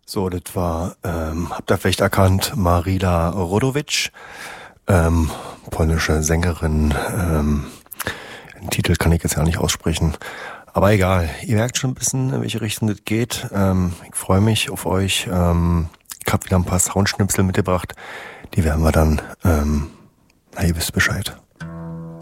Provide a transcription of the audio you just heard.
So, das war, habt ihr vielleicht erkannt, Marila Rodowicz, polnische Sängerin. Den Titel kann ich jetzt ja nicht aussprechen. Aber egal, ihr merkt schon ein bisschen, in welche Richtung das geht. Ich freue mich auf euch. Ich habe wieder ein paar Soundschnipsel mitgebracht. Die werden wir dann, ihr wisst Bescheid.